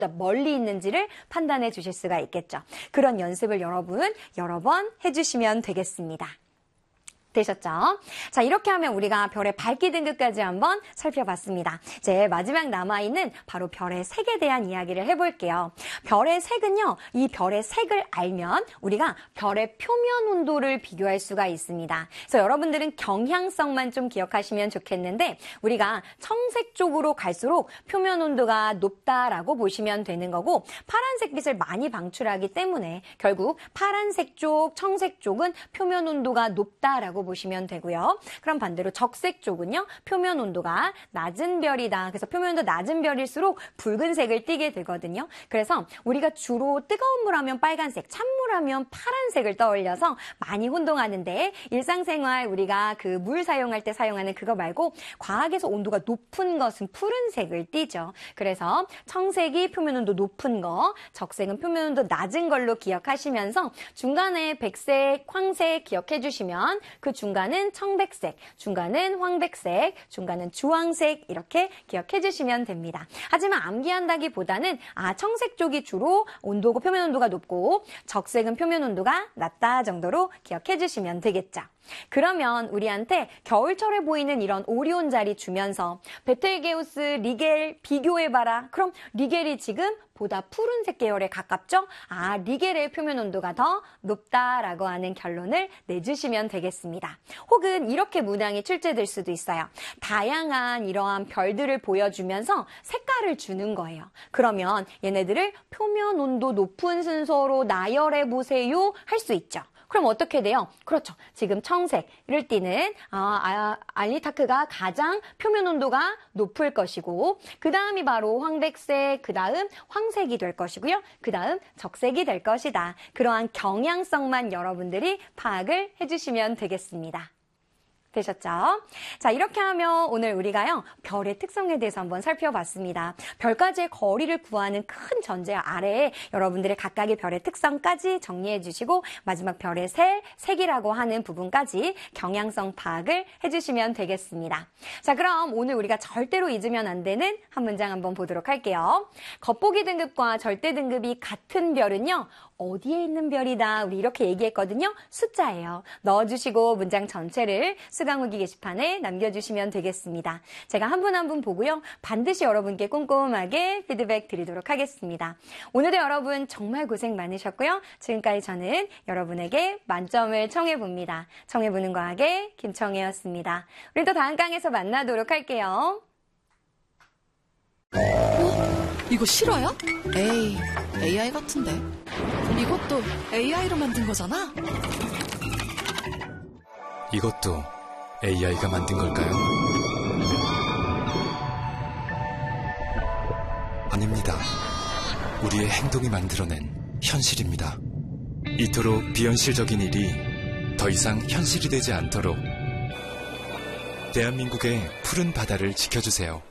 멀리 있는지를 판단해 주실 수가 있겠죠. 그런 연습을 여러분 여러 번 해주시면 되겠습니다. 되셨죠? 자, 이렇게 하면 우리가 별의 밝기 등급까지 한번 살펴봤습니다. 이제 마지막 남아있는 바로 별의 색에 대한 이야기를 해볼게요. 별의 색은요, 이 별의 색을 알면 우리가 별의 표면 온도를 비교할 수가 있습니다. 그래서 여러분들은 경향성만 좀 기억하시면 좋겠는데 우리가 청색 쪽으로 갈수록 표면 온도가 높다라고 보시면 되는 거고 파란색 빛을 많이 방출하기 때문에 결국 파란색 쪽, 청색 쪽은 표면 온도가 높다라고 보시면 되고요. 그럼 반대로 적색 쪽은요. 표면 온도가 낮은 별이다. 그래서 표면 온도 낮은 별일수록 붉은색을 띠게 되거든요. 그래서 우리가 주로 뜨거운 물 하면 빨간색, 찬물 하면 파란색을 떠올려서 많이 혼동하는데 일상생활 우리가 그 물 사용할 때 사용하는 그거 말고 과학에서 온도가 높은 것은 푸른색을 띠죠. 그래서 청색이 표면 온도 높은 거, 적색은 표면 온도 낮은 걸로 기억하시면서 중간에 백색, 황색 기억해 주시면 그 중간은 청백색, 중간은 황백색, 중간은 주황색 이렇게 기억해 주시면 됩니다. 하지만 암기한다기보다는 청색 쪽이 주로 온도고 표면 온도가 높고 적색은 표면 온도가 낮다 정도로 기억해 주시면 되겠죠. 그러면 우리한테 겨울철에 보이는 이런 오리온 자리 주면서 베텔게우스, 리겔 비교해봐라. 그럼 리겔이 지금 보다 푸른색 계열에 가깝죠? 리겔의 표면 온도가 더 높다라고 하는 결론을 내주시면 되겠습니다. 혹은 이렇게 문항이 출제될 수도 있어요. 다양한 이러한 별들을 보여주면서 색깔을 주는 거예요. 그러면 얘네들을 표면 온도 높은 순서로 나열해보세요 할 수 있죠. 그럼 어떻게 돼요? 그렇죠. 지금 청색을 띠는 알리타크가 가장 표면 온도가 높을 것이고 그 다음이 바로 황백색, 그 다음 황색이 될 것이고요. 그 다음 적색이 될 것이다. 그러한 경향성만 여러분들이 파악을 해주시면 되겠습니다. 되셨죠? 자, 이렇게 하면 오늘 우리가요, 별의 특성에 대해서 한번 살펴봤습니다. 별까지의 거리를 구하는 큰 전제 아래에 여러분들의 각각의 별의 특성까지 정리해 주시고 마지막 별의 색이라고 하는 부분까지 경향성 파악을 해주시면 되겠습니다. 자, 그럼 오늘 우리가 절대로 잊으면 안 되는 한 문장 한번 보도록 할게요. 겉보기 등급과 절대 등급이 같은 별은요, 어디에 있는 별이다. 우리 이렇게 얘기했거든요. 숫자예요. 넣어주시고 문장 전체를 수강후기 게시판에 남겨주시면 되겠습니다. 제가 한 분 한 분 보고요. 반드시 여러분께 꼼꼼하게 피드백 드리도록 하겠습니다. 오늘도 여러분 정말 고생 많으셨고요. 지금까지 저는 여러분에게 만점을 청해봅니다. 청해보는 과학의 김청혜였습니다. 우리 또 다음 강에서 만나도록 할게요. 이거 실화야? 에이, AI 같은데. 이것도 AI로 만든 거잖아? 이것도 AI가 만든 걸까요? 아닙니다. 우리의 행동이 만들어낸 현실입니다. 이토록 비현실적인 일이 더 이상 현실이 되지 않도록 대한민국의 푸른 바다를 지켜주세요.